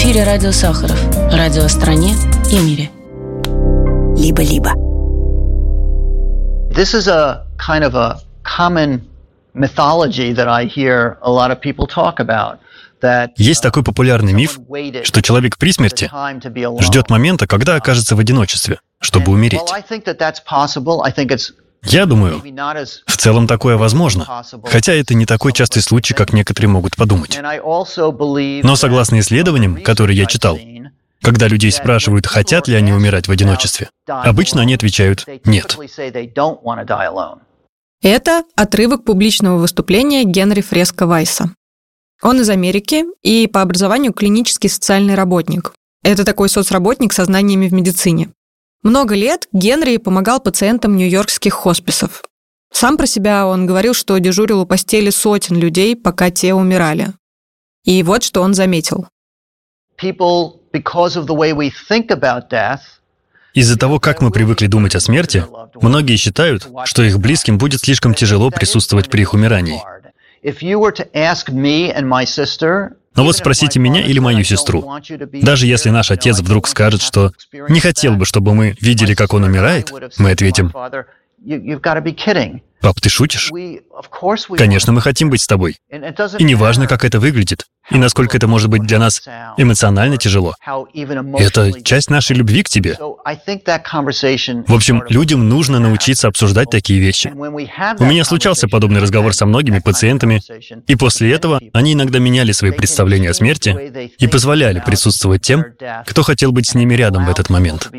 эфире радио Сахаров. Радио о стране и мире. Либо-либо. This is a kind of a common mythology that I hear a lot of people talk about. Есть такой популярный миф, что человек при смерти ждет момента, когда окажется в одиночестве, чтобы умереть. Я думаю, в целом такое возможно, хотя это не такой частый случай, как некоторые могут подумать. Но согласно исследованиям, которые я читал, когда людей спрашивают, хотят ли они умирать в одиночестве, обычно они отвечают «нет». Это отрывок публичного выступления Генри Фреско Вайса. Он из Америки и по образованию клинический социальный работник. Это такой соцработник со знаниями в медицине. Много лет Генри помогал пациентам нью-йоркских хосписов. Сам про себя он говорил, что дежурил у постели сотен людей, пока те умирали. И вот что он заметил. Из-за того, как мы привыкли думать о смерти, многие считают, что их близким будет слишком тяжело присутствовать при их умирании. Но вот спросите меня или мою сестру. Даже если наш отец вдруг скажет, что не хотел бы, чтобы мы видели, как он умирает, мы ответим: «Пап, ты шутишь? Конечно, мы хотим быть с тобой. И неважно, как это выглядит, и насколько это может быть для нас эмоционально тяжело. Это часть нашей любви к тебе». В общем, людям нужно научиться обсуждать такие вещи. У меня случался подобный разговор со многими пациентами, и после этого они иногда меняли свои представления о смерти и позволяли присутствовать тем, кто хотел быть с ними рядом в этот момент.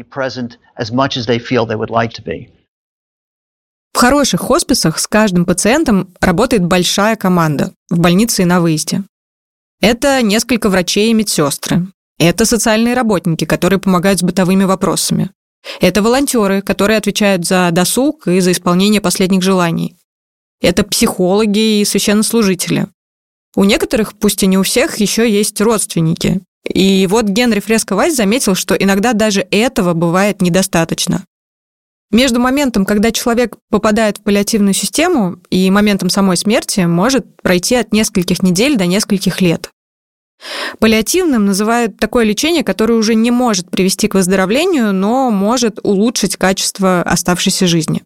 В хороших хосписах с каждым пациентом работает большая команда, в больнице и на выезде. Это несколько врачей и медсестры. Это социальные работники, которые помогают с бытовыми вопросами. Это волонтеры, которые отвечают за досуг и за исполнение последних желаний. Это психологи и священнослужители. У некоторых, пусть и не у всех, еще есть родственники. И вот Генри Фреско Вайс заметил, что иногда даже этого бывает недостаточно. Между моментом, когда человек попадает в паллиативную систему, и моментом самой смерти может пройти от нескольких недель до нескольких лет. Паллиативным называют такое лечение, которое уже не может привести к выздоровлению, но может улучшить качество оставшейся жизни.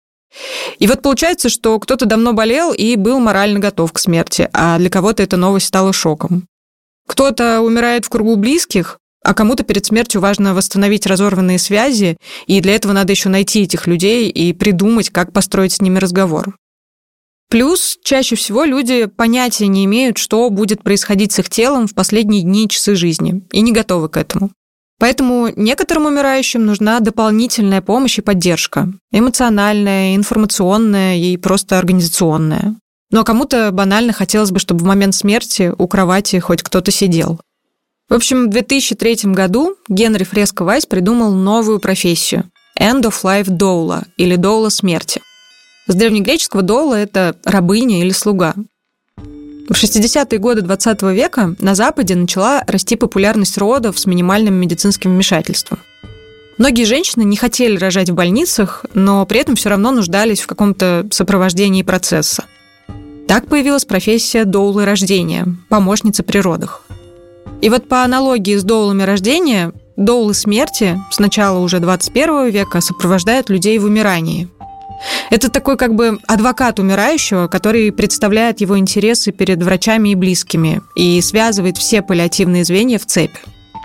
И вот получается, что кто-то давно болел и был морально готов к смерти, а для кого-то эта новость стала шоком. Кто-то умирает в кругу близких, а кому-то перед смертью важно восстановить разорванные связи, и для этого надо еще найти этих людей и придумать, как построить с ними разговор. Плюс чаще всего люди понятия не имеют, что будет происходить с их телом в последние дни и часы жизни, и не готовы к этому. Поэтому некоторым умирающим нужна дополнительная помощь и поддержка. Эмоциональная, информационная и просто организационная. Ну а кому-то банально хотелось бы, чтобы в момент смерти у кровати хоть кто-то сидел. В общем, в 2003 году Генри Фреско Вайс придумал новую профессию – End of Life Doula, или доула смерти. С древнегреческого доула – это рабыня или слуга. В 60-е годы 20 века на Западе начала расти популярность родов с минимальным медицинским вмешательством. Многие женщины не хотели рожать в больницах, но при этом все равно нуждались в каком-то сопровождении процесса. Так появилась профессия доулы рождения – помощницы при родах. И вот по аналогии с доулами рождения, доулы смерти с начала уже 21 века сопровождают людей в умирании. Это такой как бы адвокат умирающего, который представляет его интересы перед врачами и близкими и связывает все паллиативные звенья в цепь.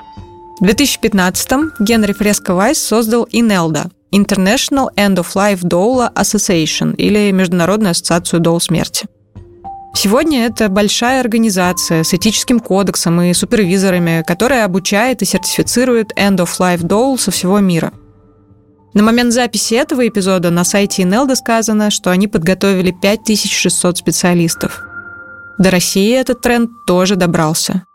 В 2015-м Генри Фреско Вайс создал INELDA – International End of Life Doula Association, или Международную ассоциацию доул смерти. Сегодня это большая организация с этическим кодексом и супервизорами, которая обучает и сертифицирует End of Life Doula со всего мира. На момент записи этого эпизода на сайте INELDA сказано, что они подготовили 5600 специалистов. До России этот тренд тоже добрался.